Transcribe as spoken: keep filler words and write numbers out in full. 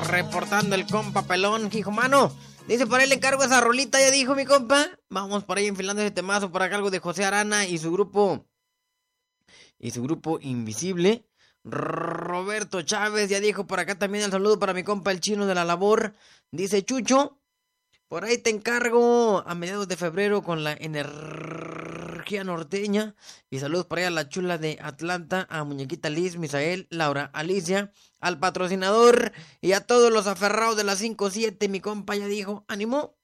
reportando el compa pelón, hijo mano. Dice, por ahí le encargo esa rolita, ya dijo mi compa. Vamos por ahí enfilando ese temazo por acá, algo de José Arana y su grupo. Y su grupo Invisible. Roberto Chávez, ya dijo por acá también el saludo para mi compa el chino de la labor. Dice Chucho, por ahí te encargo a mediados de febrero con la energía norteña. Y saludos por ahí a la chula de Atlanta, a Muñequita Liz, Misael, Laura, Alicia, al patrocinador y a todos los aferrados de las cinco siete. Mi compa ya dijo, ánimo.